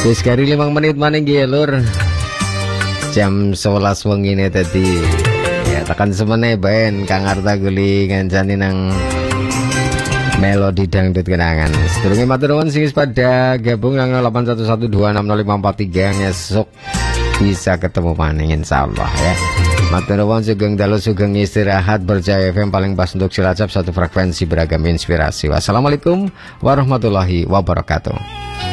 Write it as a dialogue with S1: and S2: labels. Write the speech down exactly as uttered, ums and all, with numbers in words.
S1: Wis kari limang menit maning nggih lur. Jam sebelas wengine tadi. Ya tekan semene ben Kang Arta Guli ngancani nang melodi dangdut kenangan. Sedurunge matur nuwun sing pada gabung nang delapan satu satu dua enam nol lima empat tiga ngesuk bisa ketemu maning insyaallah ya. Matur nuwun sugeng dalu sugeng istirahat Berjaya F M paling pas untuk Cilacap, satu frekuensi beragam inspirasi. Wassalamualaikum warahmatullahi wabarakatuh.